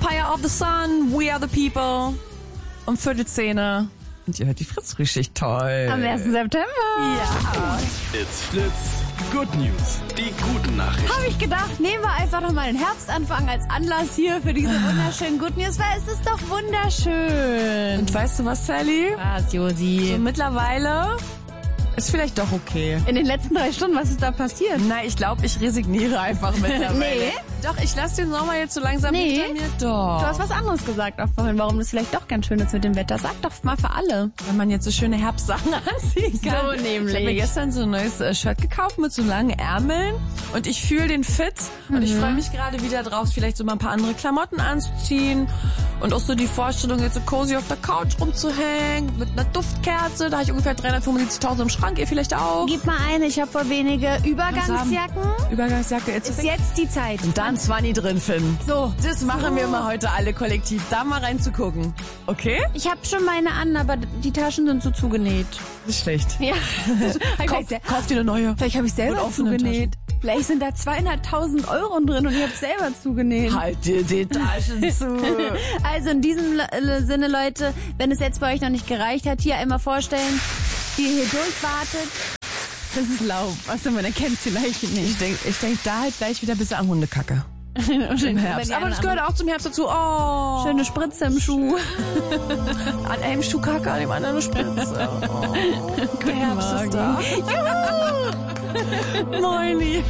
Empire of the Sun, We Are the People. Um 9:15. Und ihr hört die Fritz-Geschichte. Toll. Am 1. September. Ja. It's Fritz. Good News. Die guten Nachrichten. Habe ich gedacht, nehmen wir einfach nochmal den Herbstanfang als Anlass hier für diese wunderschönen Good News, weil es ist doch wunderschön. Und weißt du was, Sally? Was, Josi? So mittlerweile ist vielleicht doch okay. In den letzten 3 Stunden, was ist da passiert? Na, ich glaube, ich resigniere einfach mittlerweile. Nee. Doch, ich lasse den Sommer jetzt so langsam hinter mir. Doch. Du hast was anderes gesagt auch vorhin, warum das vielleicht doch ganz schön ist mit dem Wetter. Sag doch mal für alle. Wenn man jetzt so schöne Herbstsachen anziehen kann. So nämlich. Ich habe mir gestern so ein neues Shirt gekauft mit so langen Ärmeln und ich fühle den Fit und ich freue mich gerade wieder drauf, vielleicht so mal ein paar andere Klamotten anzuziehen und auch so die Vorstellung, jetzt so cozy auf der Couch rumzuhängen mit einer Duftkerze. Da habe ich ungefähr 375.000 im Schrank, ihr vielleicht auch. Gib mal eine, ich habe vor wenige Übergangsjacken. Übergangsjacke. Ist jetzt die Zeit. Und dann 20 drin finden. So. Das machen wir mal heute alle kollektiv, da mal reinzugucken. Okay? Ich habe schon meine an, aber die Taschen sind so zugenäht. Nicht schlecht. Ja. Kauf dir eine neue. Vielleicht habe ich selber Mit offenen zugenäht. Vielleicht sind da 200.000 Euro drin und ich habe selber zugenäht. Halt dir die Taschen zu. Also in diesem Sinne, Leute, wenn es jetzt bei euch noch nicht gereicht hat, hier einmal vorstellen, wie ihr hier durchwartet. Das ist Laub. Achso, man erkennt es vielleicht nicht. Ich denk da halt gleich wieder ein bisschen an Hundekacke. Im Herbst. Aber das gehört auch zum Herbst dazu. Oh. Schöne Spritze im Schuh. An einem Schuhkacke, an dem anderen eine Spritze. Oh. Der Herbst ist da. Moini.